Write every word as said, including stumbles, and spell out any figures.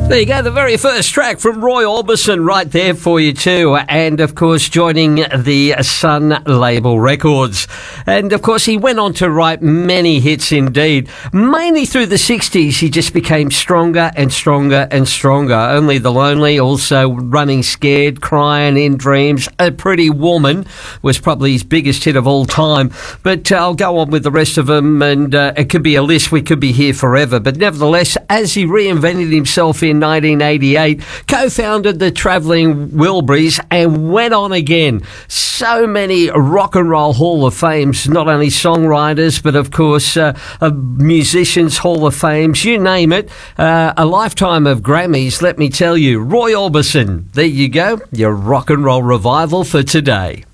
There you go, the very first track from Roy Orbison right there for you too. And, of course, joining the Sun label records. And, of course, he went on to write many hits indeed. Mainly through the sixties, he just became stronger and stronger and stronger. Only the Lonely, also Running Scared, Crying in Dreams, A Pretty Woman was probably his biggest hit of all time. But uh, I'll go on with the rest of them, and uh, it could be a list. We could be here forever. But nevertheless, as he reinvented himself in nineteen eighty-eight, co-founded the Travelling Wilburys and went on again. So many Rock and Roll Hall of Fames, not only songwriters, but of course uh, uh, musicians, Hall of Fames, you name it. Uh, a lifetime of Grammys, let me tell you. Roy Orbison, there you go, your rock and roll revival for today.